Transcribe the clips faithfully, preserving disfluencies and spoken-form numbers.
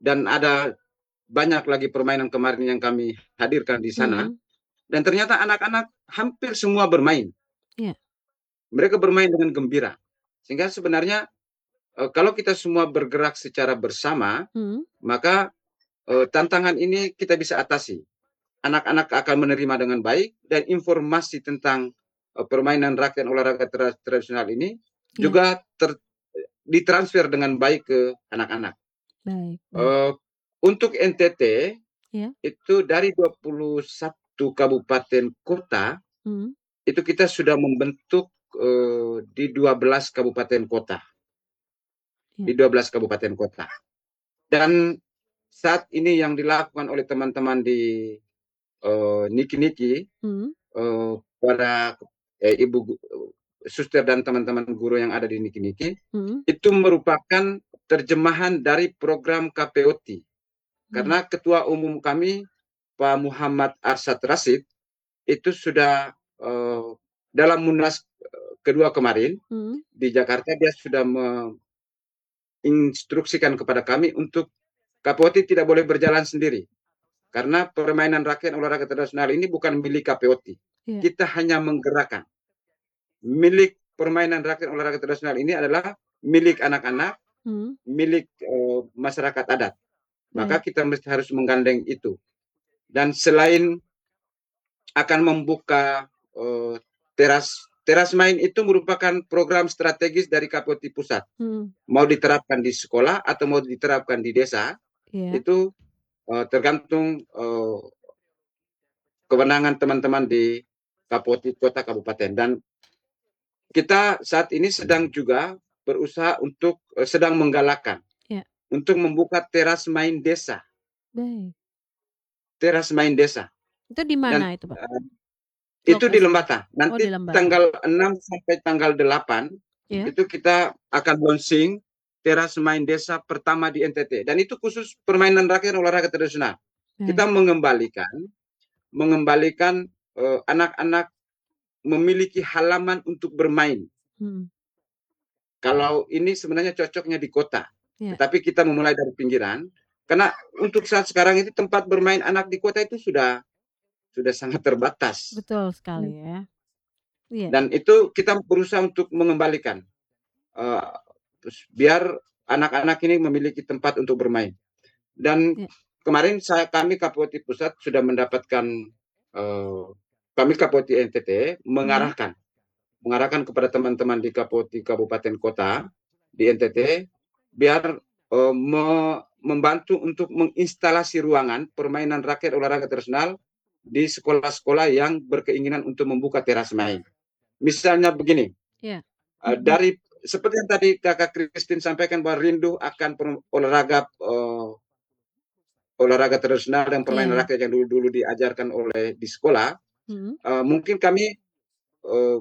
dan ada banyak lagi permainan kemarin yang kami hadirkan di sana, Mhm. dan ternyata anak-anak hampir semua bermain. Iya. Mereka bermain dengan gembira. Sehingga sebenarnya, eee, kalau kita semua bergerak secara bersama, Mhm. maka, eee, tantangan ini kita bisa atasi. Anak-anak akan menerima dengan baik dan informasi tentang, eee, permainan rakyat olahraga tra tradisional ini Iya. juga ter ditransfer dengan baik ke anak-anak. Baik baik. Eee, untuk N T T, Iya. itu dari dua puluh satu kabupaten kota, Mhm. itu kita sudah membentuk, eee, di dua belas kabupaten kota. Iya. Di dua belas kabupaten kota. Dan saat ini yang dilakukan oleh teman-teman di, eee, Niki-Niki, Mhm. eee, para, eee, ibu gu eee, suster dan teman-teman guru yang ada di Niki-Niki, Mhm. itu merupakan terjemahan dari program KPOT. Baik. Karena ketua umum kami, Pak Muhammad Arsad Rashid, itu sudah, eee, dalam Munas, eee, kedua kemarin Mhm. di Jakarta, dia sudah menginstruksikan kepada kami untuk KPOT tidak boleh berjalan sendiri. Karena permainan rakyat olahraga tradisional ini bukan milik KPOT. Iya. Kita hanya menggerakkan. Milik permainan rakyat olahraga tradisional ini adalah milik anak-anak, Mhm. milik, eee, masyarakat adat. Maka Baik. kita mesti harus menggandeng itu. Dan selain akan membuka, eee, teras teras main itu merupakan program strategis dari KPOT pusat. Mhm. Mau diterapkan di sekolah atau mau diterapkan di desa, Iya. itu, eee, tergantung, eee kewenangan teman-teman di KPOT kota kabupaten. Dan kita saat ini sedang juga berusaha untuk, eee, sedang menggalakkan Iya. untuk membuka teras main desa. Baik. Teras main desa. Itu di Dan, mana itu, Pak? eee, itu di Lokasinya? Lembata. Oh, Nanti di Lembata. tanggal enam sampai tanggal delapan, Iya. itu kita akan launching teras main desa pertama di N T T. Dan itu khusus permainan rakyat olahraga tradisional. Baik. Kita mengembalikan mengembalikan, eee, anak-anak memiliki halaman untuk bermain. Mhm. Kalau ini sebenarnya cocoknya di kota, Iya. tetapi kita memulai dari pinggiran, karena untuk saat sekarang itu tempat bermain anak di kota itu sudah sudah sangat terbatas. Betul sekali Mmm. ya. Iya. Dan itu kita berusaha untuk mengembalikan, eee, terus biar anak-anak ini memiliki tempat untuk bermain. Dan Iya. kemarin saya kami KPOT pusat sudah mendapatkan, eee, kami KPOT N T T Mhm. mengarahkan mengarahkan kepada teman-teman di KPOT kabupaten kota di N T T biar, eee, me membantu untuk menginstalasi ruangan permainan rakyat olahraga tradisional di sekolah-sekolah yang berkeinginan untuk membuka teras main. Misalnya begini, Iya. eee, dari seperti yang tadi Kakak Christine sampaikan bahwa rindu akan per olahraga, eee olahraga tradisional dan permainan Iya. rakyat yang dulu-dulu diajarkan oleh di sekolah, Mhm. eee, mungkin kami, eee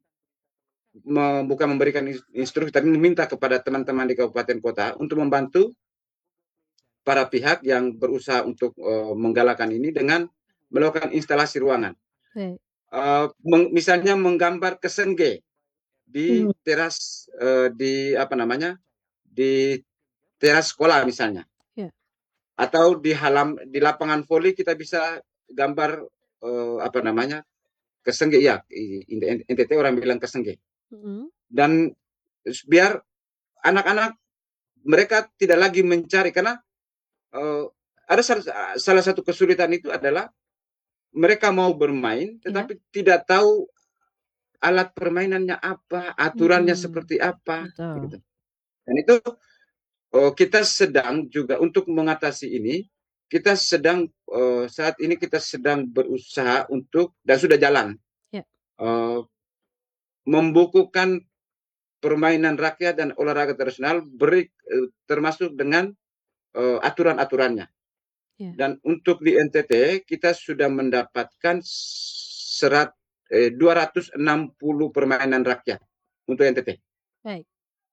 me bukan memberikan ins instruksi, tapi meminta kepada teman-teman di kabupaten kota untuk membantu para pihak yang berusaha untuk, eee, menggalakkan ini dengan melakukan instalasi ruangan. Baik. Eee, meng misalnya menggambar kesengge di Mhm. teras, eee, di apa namanya, di teras sekolah misalnya. Iya. Atau di halam di lapangan voli kita bisa gambar, eee, apa namanya, kesengge iya, i i N T T orang bilang kesengge. Mhm. Dan s biar anak-anak mereka tidak lagi mencari karena, eee, ada sal a salah satu kesulitan itu adalah mereka mau bermain Iya. tetapi tidak tahu alat permainannya apa, aturannya Mhm. seperti apa, Betul. begitu. Dan itu, eee, kita sedang juga untuk mengatasi ini, kita sedang, eee, saat ini kita sedang berusaha untuk dan sudah jalan, Iya. eee, membukukan permainan rakyat dan olahraga tradisional beri eee, termasuk dengan, eee, aturan-aturannya. Iya. Dan untuk di N T T kita sudah mendapatkan serat eee, dua ratus enam puluh permainan rakyat untuk N T T. Baik.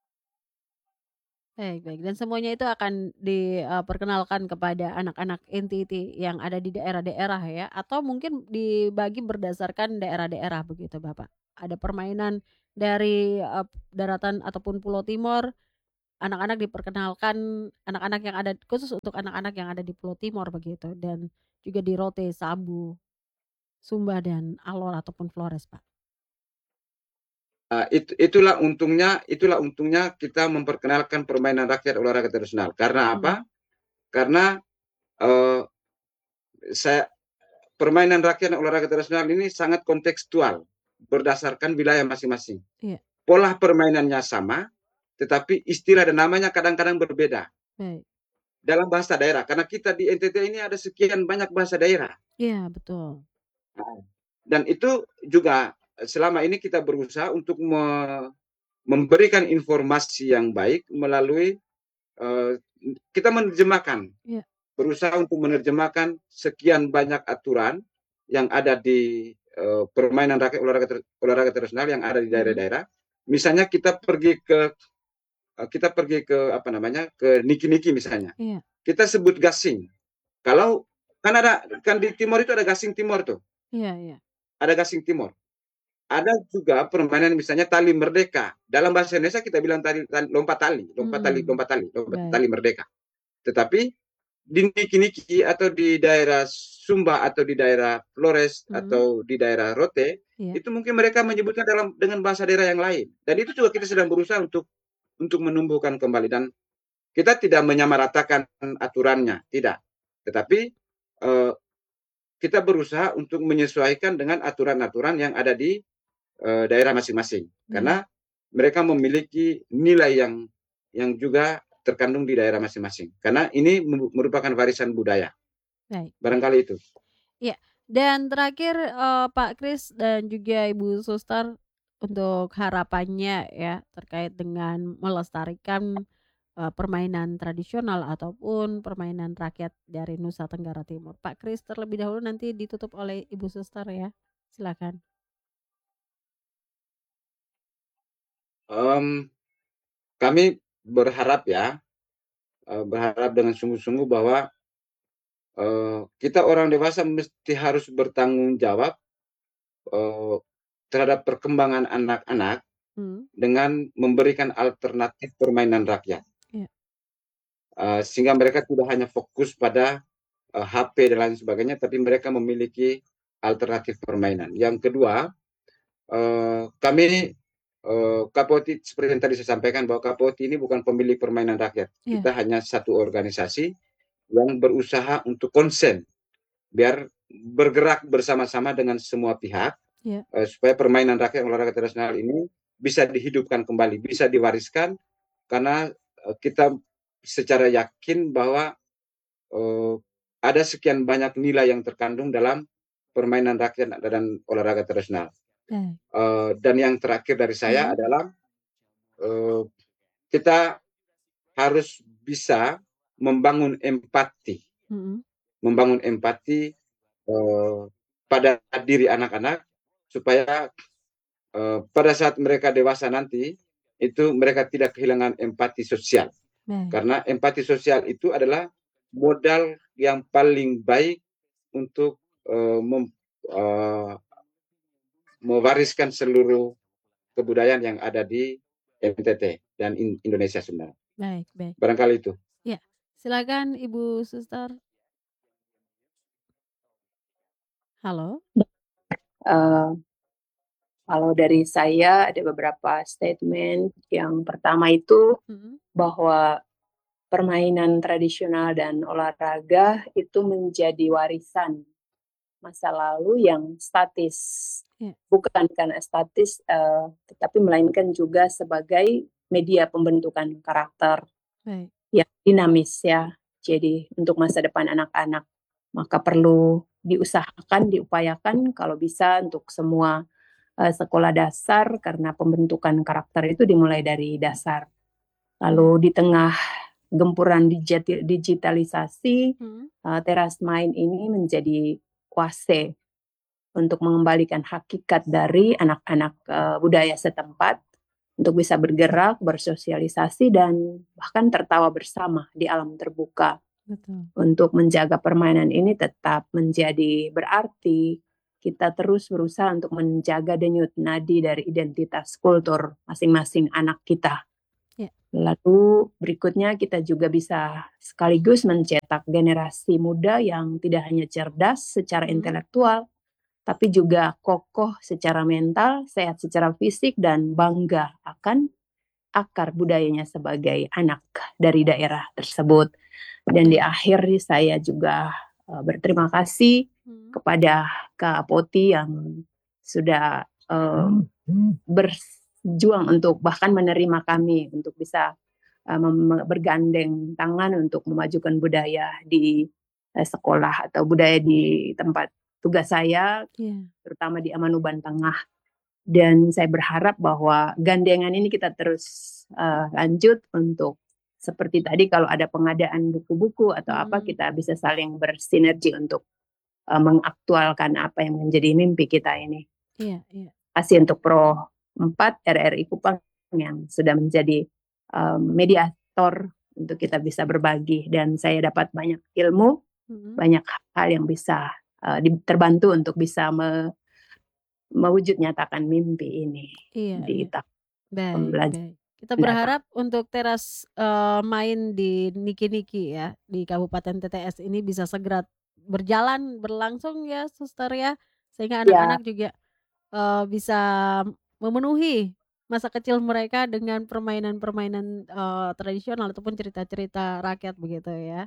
Baik baik, dan semuanya itu akan di eee, perkenalkan kepada anak-anak N T T yang ada di daerah-daerah ya? Atau mungkin dibagi berdasarkan daerah-daerah begitu Bapak? Ada permainan dari, eee, daratan ataupun Pulau Timur anak-anak diperkenalkan anak-anak yang ada khusus untuk anak-anak yang ada di Pulau Timor begitu dan juga di Rote, Sabu, Sumba dan Alor ataupun Flores, Pak? Uh, it, itulah untungnya, itulah untungnya kita memperkenalkan permainan rakyat olahraga tradisional. Karena apa? Hmm. Karena uh, saya permainan rakyat dan olahraga tradisional ini sangat kontekstual berdasarkan wilayah masing-masing. Iya. Pola permainannya sama, tetapi istilah dan namanya kadang-kadang berbeda. Baik. Dalam bahasa daerah, karena kita di N T T ini ada sekian banyak bahasa daerah. Iya, betul. Dan itu juga selama ini kita berusaha untuk me memberikan informasi yang baik melalui uh, kita menerjemahkan, yeah. berusaha untuk menerjemahkan sekian banyak aturan yang ada di uh, permainan rakyat olahraga ter, olahraga tradisional yang ada di daerah-daerah. Mm-hmm. Misalnya kita pergi ke uh, kita pergi ke apa namanya ke niki-niki misalnya, yeah. Kita sebut gasing. Kalau kan ada kan di timur itu ada gasing timur tuh, iya yeah, iya. Yeah. Ada gasing timur. Ada juga permainan misalnya tali merdeka. Dalam bahasa Indonesia kita bilang tali, tali lompat tali, lompat tali, lompat tali, lompat Baik. tali merdeka. Tetapi di niki-niki atau di daerah Sumba atau di daerah Flores hmm. atau di daerah Rote, yeah. Itu mungkin mereka menyebutnya dalam dengan bahasa daerah yang lain. Dan itu juga kita sedang berusaha untuk untuk menumbuhkan kembali, dan kita tidak menyamaratakan aturannya, tidak. Tetapi uh, kita berusaha untuk menyesuaikan dengan aturan-aturan yang ada di uh, daerah masing-masing, hmm. Karena mereka memiliki nilai yang yang juga terkandung di daerah masing-masing. Karena ini merupakan warisan budaya. Baik. Barangkali itu. Iya. Dan terakhir uh, Pak Kris dan juga Ibu Suster untuk harapannya ya terkait dengan melestarikan uh, permainan tradisional ataupun permainan rakyat dari Nusa Tenggara Timur. Pak Kris terlebih dahulu, nanti ditutup oleh Ibu Suster ya. Silakan. Um, kami berharap ya, uh, berharap dengan sungguh-sungguh bahwa uh, kita orang dewasa mesti harus bertanggung jawab uh, terhadap perkembangan anak-anak hmm. dengan memberikan alternatif permainan rakyat. Yeah. Uh, sehingga mereka tidak hanya fokus pada uh, H P dan lain sebagainya, tapi mereka memiliki alternatif permainan. Yang kedua, uh, kami Uh, Kapoti, seperti yang tadi saya sampaikan, bahwa Kapoti ini bukan pemilik permainan rakyat. Yeah. Kita hanya satu organisasi yang berusaha untuk konsen, biar bergerak bersama-sama dengan semua pihak, yeah. uh, supaya permainan rakyat olahraga tradisional ini bisa dihidupkan kembali, bisa diwariskan, karena uh, kita secara yakin bahwa uh, ada sekian banyak nilai yang terkandung dalam permainan rakyat dan olahraga tradisional. Yeah. Uh, dan yang terakhir dari saya hmm. adalah uh, kita harus bisa membangun empati, hmm. membangun empati uh, pada diri anak-anak supaya uh, pada saat mereka dewasa nanti itu mereka tidak kehilangan empati sosial. Hmm. Karena empati sosial itu adalah modal yang paling baik untuk uh, mem, uh, mewariskan seluruh kebudayaan yang ada di N T T dan Indonesia sebenarnya. Baik, baik. Barangkali itu. Ya, silakan Ibu Suster. Halo. Uh, kalau dari saya ada beberapa statement. Yang pertama itu hmm. bahwa permainan tradisional dan olahraga itu menjadi warisan masa lalu yang statis, yeah. bukan karena statis, uh, tetapi melainkan juga sebagai media pembentukan karakter right. yang dinamis ya. Jadi untuk masa depan anak-anak maka perlu diusahakan, diupayakan kalau bisa untuk semua uh, sekolah dasar, karena pembentukan karakter itu dimulai dari dasar. Lalu di tengah gempuran digitalisasi, hmm. uh, teras main ini menjadi kuase untuk mengembalikan hakikat dari anak-anak uh, budaya setempat untuk bisa bergerak, bersosialisasi, dan bahkan tertawa bersama di alam terbuka. Betul. Untuk menjaga permainan ini tetap menjadi berarti, kita terus berusaha untuk menjaga denyut nadi dari identitas kultur masing-masing anak kita. Ya. Lalu berikutnya kita juga bisa sekaligus mencetak generasi muda yang tidak hanya cerdas secara Hmm. intelektual, tapi juga kokoh secara mental, sehat secara fisik, dan bangga akan akar budayanya sebagai anak dari daerah tersebut. Dan di Baik. akhir saya juga uh, berterima kasih Hmm. kepada Kak Poti yang sudah um, berjuang untuk bahkan menerima kami untuk bisa uh, mem- bergandeng tangan untuk memajukan budaya di uh, sekolah atau budaya di tempat tugas saya, Iya. terutama di Amanuban Tengah. Dan saya berharap bahwa gandengan ini kita terus uh, lanjut untuk seperti tadi kalau ada pengadaan buku-buku atau apa Hmm. kita bisa saling bersinergi untuk uh, mengaktualkan apa yang menjadi mimpi kita ini. Iya, iya. Kasih untuk Pro empat R R I Kupang yang sudah menjadi um, mediator untuk kita bisa berbagi, dan saya dapat banyak ilmu, Hmm. banyak hal yang bisa uh, di- terbantu untuk bisa me- mewujud nyatakan mimpi ini Iya, di iya. tahap Baik, pembelajaran baik. Kita mendatang. berharap untuk teras eh, main di Niki-Niki ya di Kabupaten T T S ini bisa segera berjalan berlangsung ya, Suster ya, sehingga Ya, anak-anak juga eh, bisa memenuhi masa kecil mereka dengan permainan-permainan eh, tradisional ataupun cerita-cerita rakyat begitu ya.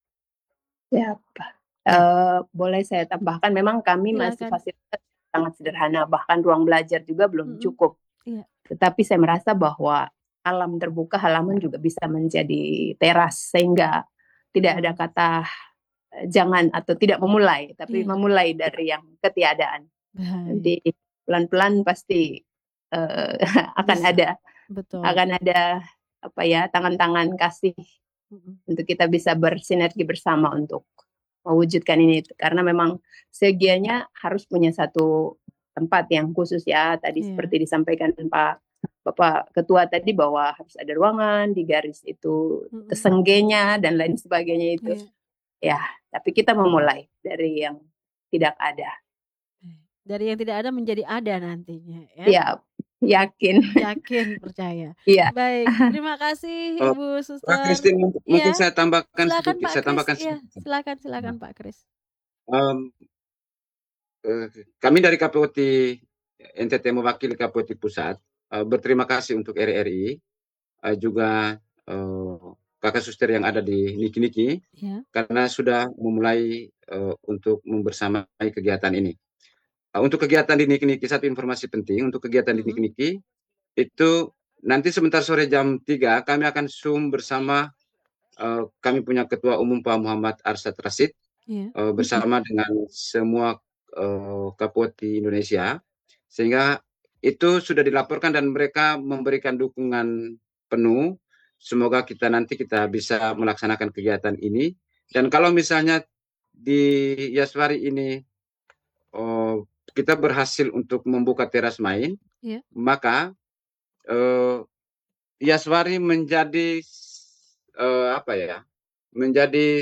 ya. Baik, Eh, boleh saya tambahkan, memang kami masih silakan. fasilitas sangat sederhana, bahkan ruang belajar juga belum Mm-mm. cukup. Iya, Tetapi saya merasa bahwa alam terbuka, halaman juga bisa menjadi teras, sehingga tidak ada betul. kata eh, jangan atau tidak memulai, tapi Iya, memulai dari yang ketiadaan. baik. Nanti pelan-pelan pasti eh, akan Bisa, ada betul. akan ada apa ya, tangan-tangan kasih Mm-mm. untuk kita bisa bersinergi bersama untuk mewujudkan ini, karena memang segianya harus punya satu tempat yang khusus ya, tadi Iya. seperti disampaikan Pak Bapak Ketua tadi bahwa harus ada ruangan di garis itu, Mm-mm. kesenggenya dan lain sebagainya itu. Iya. Ya, tapi kita memulai dari yang tidak ada. Dari yang tidak ada menjadi ada nantinya ya. Ya, yakin. Yakin, percaya. Iya. Baik, terima kasih Oh, Ibu Pak Suster. Christine, mungkin mungkin Iya, saya tambahkan silakan sedikit. Pak Saya Kris. tambahkan Iya, sedikit. silakan, silakan Pak Kris. Um, eh, kami dari K P U T N T T mewakili K P U T Pusat eh, berterima kasih untuk R R I, eh, juga eh, kakak suster yang ada di Niki-Niki Ya. karena sudah memulai eh, untuk membersamai kegiatan ini. Eh, untuk kegiatan di Niki-Niki, satu informasi penting untuk kegiatan di Mm-mm. Niki-Niki itu nanti sebentar sore jam tiga kami akan Zoom bersama, eh, kami punya Ketua Umum Pak Muhammad Arsyad Rashid Iya. eh, bersama dengan semua eh, K P U T Indonesia, sehingga itu sudah dilaporkan dan mereka memberikan dukungan penuh. Semoga kita nanti kita bisa melaksanakan kegiatan ini, dan kalau misalnya di Yaswari ini oh, kita berhasil untuk membuka teras main, Iya. maka eh, Yaswari menjadi eh, apa ya, menjadi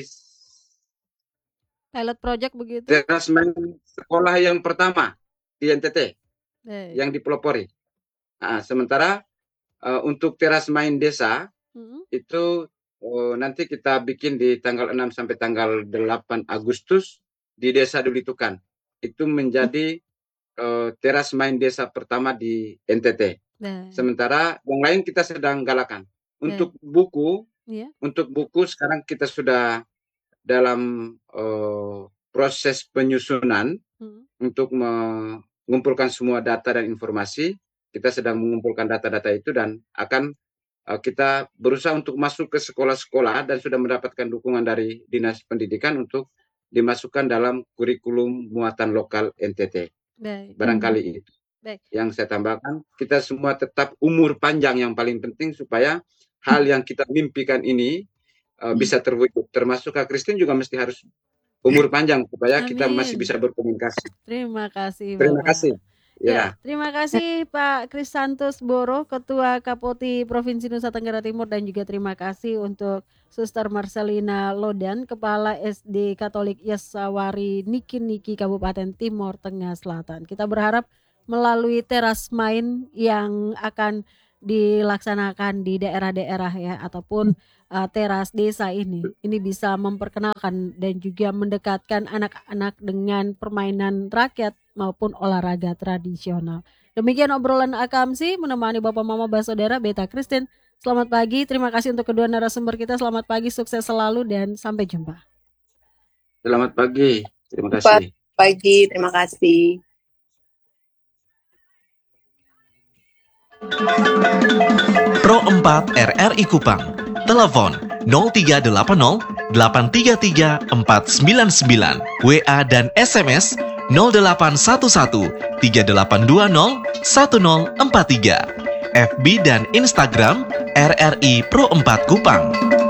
Pilot project begitu. teras main sekolah yang pertama di N T T Baik. yang dipelopori. Nah, sementara uh, untuk teras main desa Mm-mm. itu uh, nanti kita bikin di tanggal enam sampai tanggal delapan Agustus di Desa Dulitukan. Itu menjadi uh, teras main desa pertama di N T T. Baik. Sementara yang lain kita sedang galakan. Untuk buku, Iya. untuk buku sekarang kita sudah dalam uh, proses penyusunan Mm-mm. untuk mengumpulkan semua data dan informasi. Kita sedang mengumpulkan data-data itu dan akan uh, kita berusaha untuk masuk ke sekolah-sekolah dan sudah mendapatkan dukungan dari Dinas Pendidikan untuk dimasukkan dalam kurikulum muatan lokal N T T. Baik. Barangkali itu Baik. yang saya tambahkan. Kita semua tetap umur panjang yang paling penting supaya hal yang kita mimpikan ini uh, bisa terwujud. Termasuk Kak Christine juga mesti harus umur panjang supaya kita masih Amin. bisa berkomunikasi. Terima kasih Terima Bapak. kasih. Ya, Ya. terima kasih Pak Krisantus Boro, Ketua Kapoti Provinsi Nusa Tenggara Timur, dan juga terima kasih untuk Suster Marcelina Lodan, Kepala S D Katolik Yaswari Niki-Niki Kabupaten Timur Tengah Selatan. Kita berharap melalui teras main yang akan dilaksanakan di daerah-daerah ya ataupun uh, teras desa ini. Ini bisa memperkenalkan dan juga mendekatkan anak-anak dengan permainan rakyat maupun olahraga tradisional. Demikian obrolan Akamsi menemani Bapak Mama Basodara Beta Christine. Selamat pagi, terima kasih untuk kedua narasumber kita. Selamat pagi, sukses selalu dan sampai jumpa. Selamat pagi, terima kasih. Selamat pagi, terima kasih. Pro empat R R I Kupang, telepon nol tiga delapan nol delapan tiga tiga empat sembilan sembilan, W A dan S M S nol delapan satu satu tiga delapan dua nol satu nol empat tiga, F B dan Instagram R R I Pro empat Kupang.